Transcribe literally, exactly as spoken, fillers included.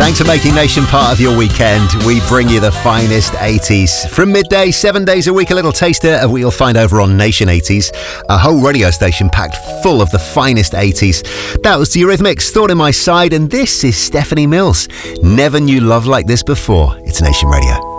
Thanks for making Nation part of your weekend. We bring you the finest eighties. From midday, seven days a week, a little taster of what you'll find over on Nation eighties. A whole radio station packed full of the finest eighties. That was the Eurythmics, Thought in My Side, and this is Stephanie Mills. Never knew love like this before. It's Nation Radio.